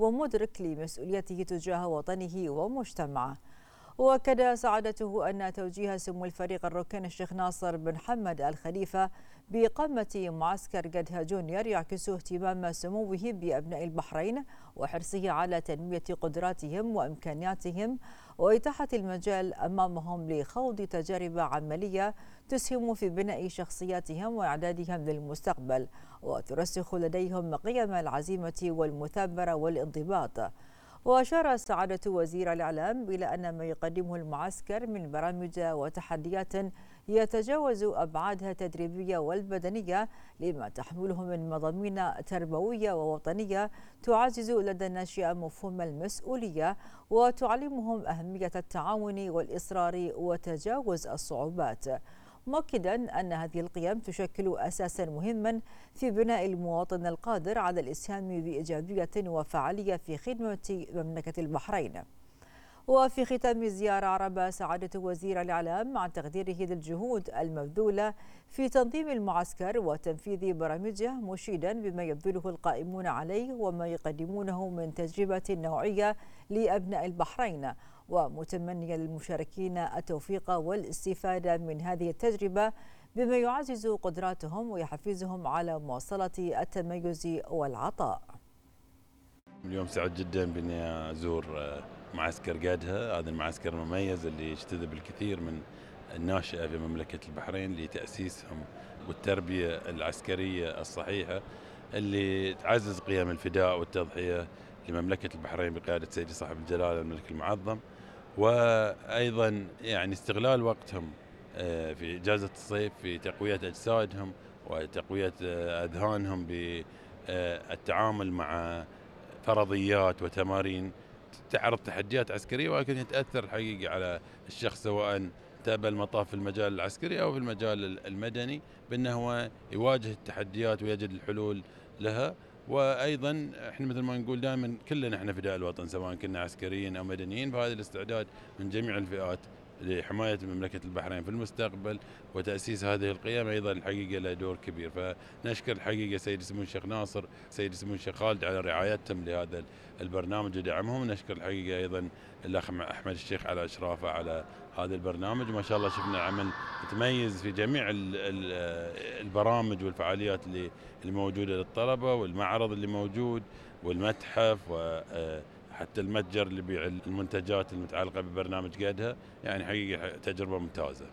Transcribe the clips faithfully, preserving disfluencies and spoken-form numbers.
ومدرك لمسؤوليته تجاه وطنه ومجتمعه. وأكد سعادته أن توجيه سمو الفريق الركن الشيخ ناصر بن حمد آل خليفة بإقامة معسكر قدها جونيور يعكس اهتمام سموه بأبناء البحرين وحرصه على تنمية قدراتهم وإمكانياتهم وإتاحة المجال أمامهم لخوض تجارب عملية تسهم في بناء شخصياتهم وإعدادهم للمستقبل وترسخ لديهم قيم العزيمة والمثابرة والانضباط. وأشار سعادة وزير الإعلام إلى أن ما يقدمه المعسكر من برامج وتحديات يتجاوز أبعادها التدريبية والبدنية لما تحمله من مضامين تربوية ووطنية تعزز لدى الناشئة مفهوم المسؤولية وتعلمهم أهمية التعاون والإصرار وتجاوز الصعوبات، مؤكدا أن هذه القيم تشكل أساسا مهما في بناء المواطن القادر على الإسهام بإيجابية وفعالية في خدمة مملكة البحرين. وفي ختام الزيارة عرب سعادة وزير الإعلام عن تقديره للجهود المبذولة في تنظيم المعسكر وتنفيذ برامجه، مشيدا بما يبذله القائمون عليه وما يقدمونه من تجربة نوعية لأبناء البحرين، ومتمنيا للمشاركين التوفيق والاستفادة من هذه التجربة بما يعزز قدراتهم ويحفزهم على مواصلة التميز والعطاء. اليوم سعيد جدا باني ازور معسكر قادها، هذا المعسكر المميز اللي يجتذب الكثير من الناشئه في مملكه البحرين لتاسيسهم والتربيه العسكريه الصحيحه اللي تعزز قيم الفداء والتضحيه لمملكه البحرين بقياده سيدي صاحب الجلاله الملك المعظم، وايضا يعني استغلال وقتهم في اجازه الصيف في تقويه اجسادهم وتقويه اذهانهم بالتعامل مع فرضيات وتمارين تعرض تحديات عسكريه، ولكن تاثر حقيقه على الشخص سواء تابع المطاف في المجال العسكري او في المجال المدني، بانه هو يواجه التحديات ويجد الحلول لها. وايضا احنا مثل ما نقول دائما كلنا احنا فداء الوطن سواء كنا عسكريين او مدنيين، فهذا الاستعداد من جميع الفئات لحماية مملكة البحرين في المستقبل وتأسيس هذه القيم أيضا الحقيقة له دور كبير. فنشكر الحقيقة سيد سمو الشيخ ناصر سيد سمو الشيخ خالد على رعايتهم لهذا البرنامج ودعمهم، نشكر الحقيقة أيضا الأخ أحمد الشيخ على إشرافه على هذا البرنامج، وما شاء الله شفنا عمل متميز في جميع البرامج والفعاليات اللي الموجودة للطلبة والمعرض اللي موجود والمتحف و حتى المتجر اللي يبيع المنتجات المتعلقة ببرنامج قادها، يعني حقيقة تجربة ممتازة.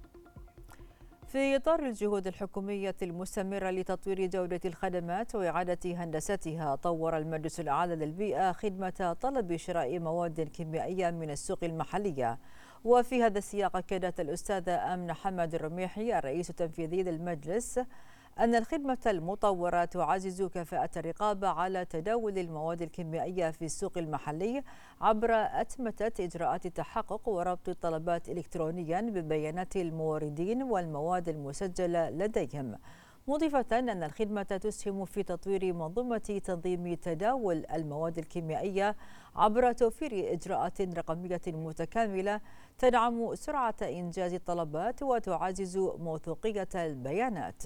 في إطار الجهود الحكومية المستمرة لتطوير جودة الخدمات وإعادة هندستها، طور المجلس الأعلى للبيئة خدمة طلب شراء مواد كيميائية من السوق المحلية. وفي هذا السياق أكدت الأستاذة آمنة حمد الرميحي الرئيس التنفيذي للمجلس أن الخدمة المطورة تعزز كفاءة الرقابة على تداول المواد الكيميائية في السوق المحلي عبر أتمتة إجراءات التحقق وربط الطلبات إلكترونيا ببيانات الموردين والمواد المسجلة لديهم، مضيفة أن الخدمة تسهم في تطوير منظومة تنظيم تداول المواد الكيميائية عبر توفير إجراءات رقمية متكاملة تدعم سرعة إنجاز الطلبات وتعزز موثوقية البيانات.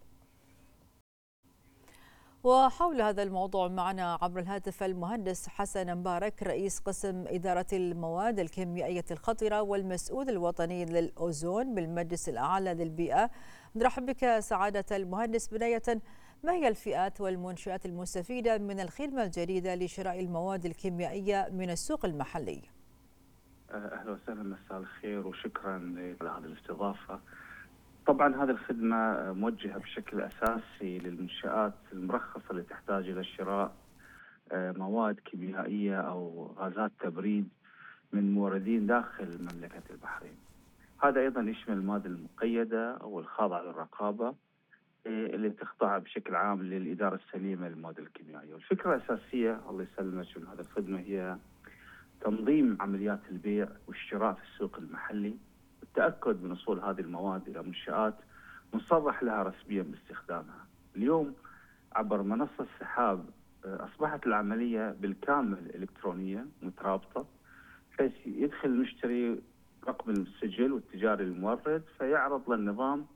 وحول هذا الموضوع معنا عبر الهاتف المهندس حسن مبارك رئيس قسم إدارة المواد الكيميائية الخطرة والمسؤول الوطني للأوزون بالمجلس الأعلى للبيئة. نرحب بك سعادة المهندس. بداية، ما هي الفئات والمنشآت المستفيدة من الخدمة الجديدة لشراء المواد الكيميائية من السوق المحلي؟ أهلا وسهلا، مساء الخير وشكرا على هذه الاستضافة. طبعا هذه الخدمة موجهة بشكل أساسي للمنشآت المرخصة اللي تحتاج إلى شراء مواد كيميائية أو غازات تبريد من موردين داخل مملكة البحرين. هذا أيضا يشمل المواد المقيدة أو الخاضعة للرقابة اللي تخضع بشكل عام للإدارة السليمة للمواد الكيميائية. والفكرة الأساسية الله يسلمك من هذه الخدمة هي تنظيم عمليات البيع والشراء في السوق المحلي، التأكد من وصول هذه المواد إلى منشآت مصرح لها رسميا باستخدامها. اليوم عبر منصة السحاب أصبحت العملية بالكامل إلكترونية مترابطة، حيث يدخل المشتري رقم السجل والتجاري للمورد فيعرض للنظام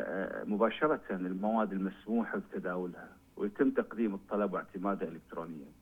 مباشرة المواد المسموح بتداولها ويتم تقديم الطلب واعتمادها إلكترونيا.